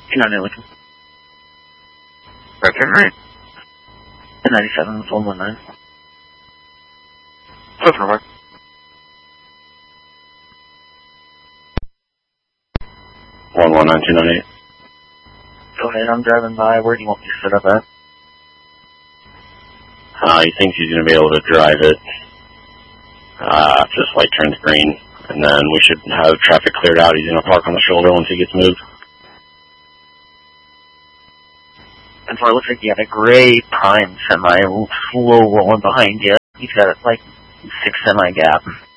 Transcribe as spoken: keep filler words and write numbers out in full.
two ninety Lincoln. Right, turn right. ten ninety-seven, one one nine. Close number. one one nine two nine eight. Go ahead, I'm driving by. Where do you want me to set up at? Uh, he thinks he's going to be able to drive it uh, after this light turns green, and then we should have traffic cleared out. He's going to park on the shoulder once he gets moved. And so it looks like you have a gray prime semi slow rolling behind you. He's got like six semi gap.